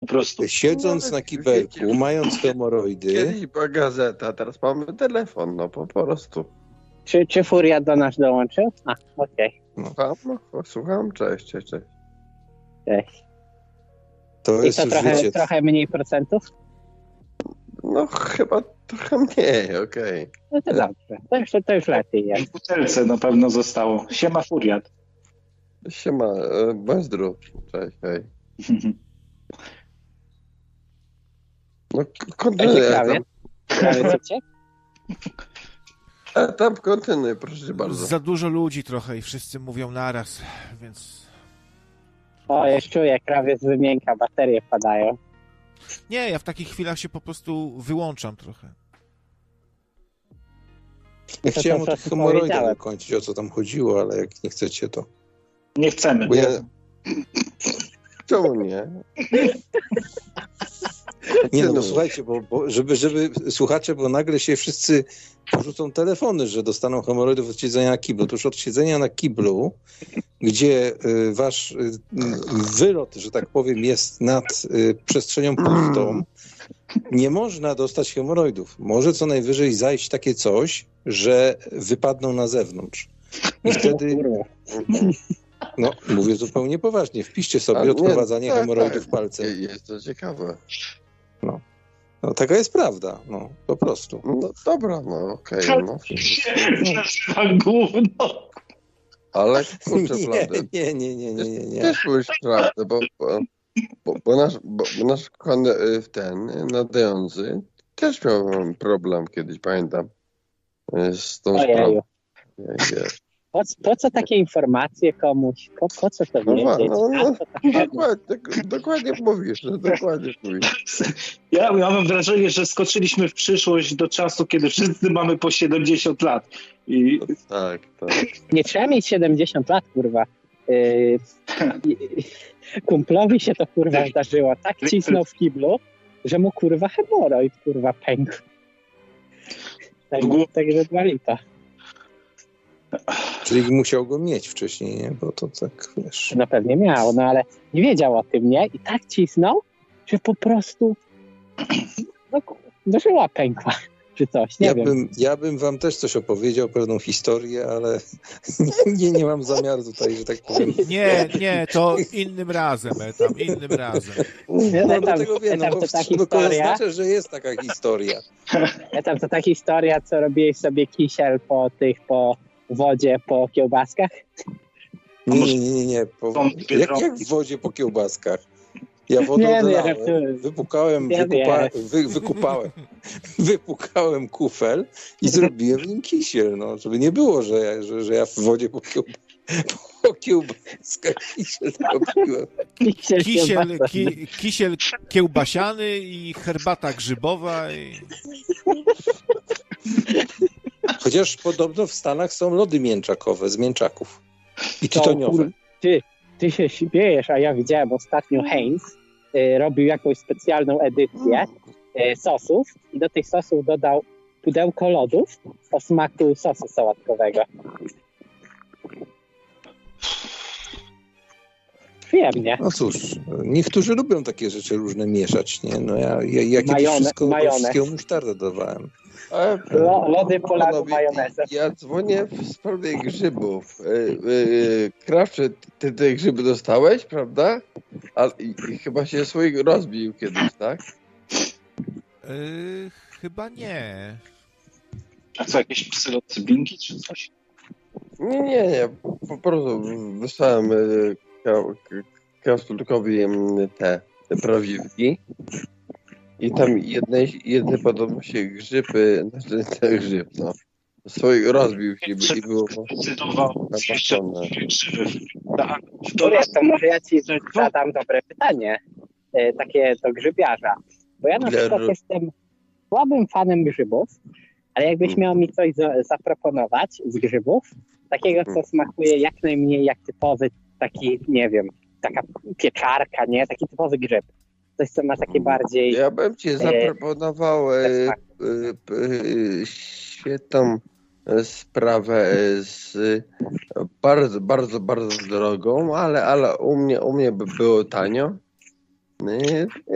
prostu. Siedząc na kibelku, mając hemoroidy... Kiedyś była gazeta, teraz mamy telefon, no po prostu. Czy Furia do nas dołączył? A, okej. Słucham, cześć. Cześć. To I jest to już, wiecie... trochę mniej procentów? No chyba trochę mniej, okej. No to dobrze. To już lepiej jest. W butelce na pewno zostało. Siema Furiat. Siema, Bezdru, cześć, hej. No kontynuuj. Prawie co? Tam kontynuuj, proszę bardzo. Za dużo ludzi trochę i wszyscy mówią naraz, więc... O, już czuję, krawiec wymięka, baterie padają. Nie, ja w takich chwilach się po prostu wyłączam trochę. Ja To chciałem o co tych hemoroidach powiedziałem. dokończyć, o co tam chodziło, ale jak nie chcecie, to... Nie chcemy. Bo ja... Czemu nie? Nie no, słuchajcie, bo żeby słuchacze, bo nagle się wszyscy porzucą telefony, że dostaną hemoroidów od siedzenia na kiblu. Otóż od siedzenia na kiblu, gdzie wasz wylot, że tak powiem, jest nad przestrzenią pustą, nie można dostać hemoroidów. Może co najwyżej zajść takie coś, że wypadną na zewnątrz. I wtedy... No, mówię zupełnie poważnie. Wpiszcie sobie odprowadzanie hemoroidów palcem. Jest to ciekawe. No, taka jest prawda. No, po prostu. No dobra, no okej. No. Gówno. Ale kurczę, prawdę. Nie. Też mówisz prawdę, bo nasz kochany nadający też miał problem kiedyś, pamiętam, z tą sprawą. Po co takie informacje komuś? Po co to wiedzieć? Dokładnie mówisz. Ja mam wrażenie, że skoczyliśmy w przyszłość do czasu, kiedy wszyscy mamy po 70 lat. I... Tak. Nie trzeba mieć 70 lat, kurwa. Kumplowi się to, kurwa, zdarzyło. Tak cisnął w kiblu, że mu, kurwa, hemoroid, kurwa, pękł. Także 2 lita. Czyli musiał go mieć wcześniej, nie? Bo to tak, wiesz... No pewnie miał, no ale nie wiedział o tym, nie? I tak cisnął, że po prostu żyła pękła, czy coś, nie wiem. Ja bym wam też coś opowiedział, pewną historię, ale nie mam zamiaru tutaj, że tak powiem. Nie, to innym razem. No do tego wiem, bo znaczy, że jest taka historia. To ta historia, co robiłeś sobie kisiel po wodzie, po kiełbaskach? Nie. Jak w wodzie po kiełbaskach? Ja wodę dolałem, wypukałem kufel i zrobiłem w nim kisiel, no, żeby nie było, że ja w wodzie po kiełbaskach kisiel robiłem. Kisiel kiełbasiany i herbata grzybowa. Chociaż podobno w Stanach są lody mięczakowe z mięczaków i tytoniowe. Ty się śmiejesz, a ja widziałem ostatnio Heinz robił jakąś specjalną edycję sosów i do tych sosów dodał pudełko lodów o smaku sosu sałatkowego. Przyjemnie. No cóż, niektórzy lubią takie rzeczy różne mieszać, nie? No ja wszystkiego musztardę dawałem. Lody Polaków majonezem. Ja dzwonię w sprawie grzybów. Krawcze, ty te grzyby dostałeś, prawda? I chyba się swoich rozbił kiedyś, tak? Chyba nie. A co, jakieś psylocybinki czy coś? Nie. Po prostu wysłałem Krasnolukowi te prawiwki. I tam jedne podobno się grzyby, swoich rozbił się i było napatrzone. To może ja ci zadam dobre pytanie, takie do grzybiarza, bo ja na przykład jestem słabym fanem grzybów, ale jakbyś miał mi coś zaproponować z grzybów, takiego, co smakuje jak najmniej jak typowy taki, nie wiem, taka pieczarka, nie? Taki typowy grzyb. Coś, co ma takie bardziej... Ja bym ci zaproponował świetną sprawę z bardzo, bardzo, bardzo drogą, ale u mnie by było tanio.